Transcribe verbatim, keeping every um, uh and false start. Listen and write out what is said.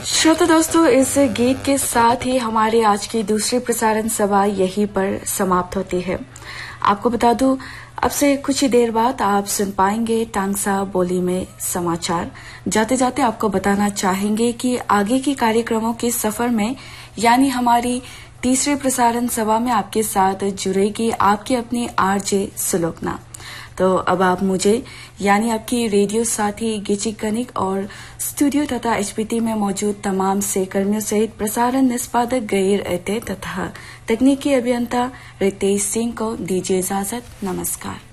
श्रोता दोस्तों, इस गीत के साथ ही हमारे आज की दूसरी प्रसारण सभा यहीं पर समाप्त होती है। आपको बता दूं, अब से कुछ ही देर बाद आप सुन पाएंगे टांगसा बोली में समाचार। जाते जाते आपको बताना चाहेंगे कि आगे के कार्यक्रमों के सफर में यानी हमारी तीसरे प्रसारण सभा में आपके साथ जुड़ेगी आपकी अपनी आरजे सुलोकना। तो अब आप मुझे यानी आपकी रेडियो साथी गिची कनिक और स्टूडियो तथा एचपीटी में मौजूद तमाम सहकर्मियों सहित प्रसारण निष्पादक गैर एते तथा तकनीकी अभियंता रितेश सिंह को दीजिए इजाजत। नमस्कार।